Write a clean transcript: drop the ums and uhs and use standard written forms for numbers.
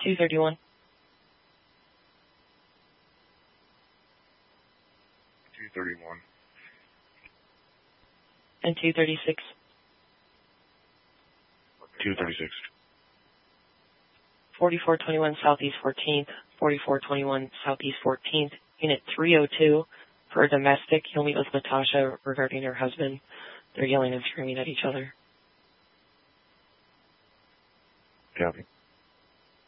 231. 231. And 236. 236. 4421 Southeast 14th, 4421 Southeast 14th, Unit 302 for a domestic. You'll meet with Natasha regarding her husband. They're yelling and screaming at each other. Copy.